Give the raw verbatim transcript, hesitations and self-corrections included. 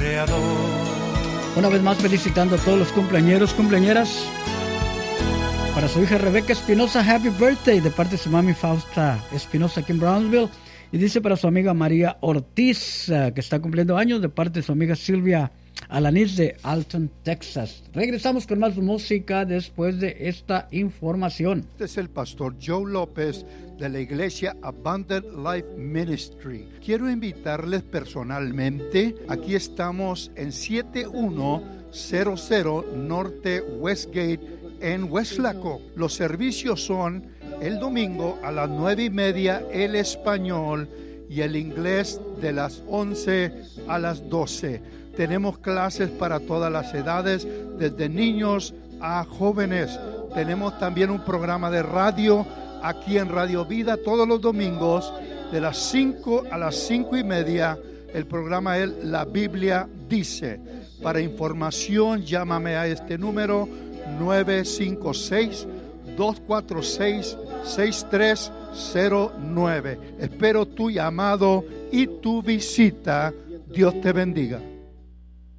Creador. Una vez más felicitando a todos los cumpleañeros, cumpleañeras. Para su hija Rebeca Espinosa, happy birthday, de parte de su mami Fausta Espinosa aquí en Brownsville. Y dice para su amiga María Ortiz, uh, que está cumpliendo años, de parte de su amiga Silvia Alanis de Alton, Texas. Regresamos con más música después de esta información. Este es el pastor Joe López de la iglesia Abundant Life Ministry. Quiero invitarles personalmente. Aquí estamos en siete uno cero cero Norte Westgate en Weslaco. Los servicios son el domingo a las nueve y media el español y el inglés de las once a las doce. Tenemos clases para todas las edades, desde niños a jóvenes. Tenemos también un programa de radio aquí en Radio Vida todos los domingos de las cinco a las cinco y media. El programa es La Biblia Dice. Para información, llámame a este número nueve cinco seis, dos cuatro seis, seis tres cero nueve. Espero tu llamado y tu visita. Dios te bendiga.